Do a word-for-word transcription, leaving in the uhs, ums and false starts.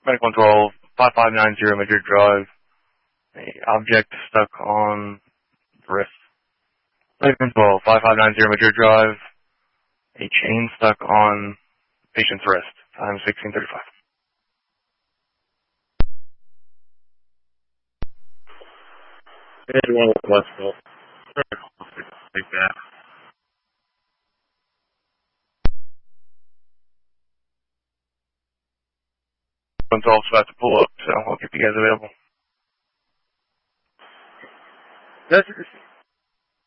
Medic one twelve, five five nine zero Madrid Drive. A object stuck on the wrist. Medic one twelve, five five nine zero Madrid Drive. A chain stuck on patient's wrist. Time sixteen thirty-five. And one with Westville. Take that. one twelve's about to pull up, so I'll keep you guys available. That's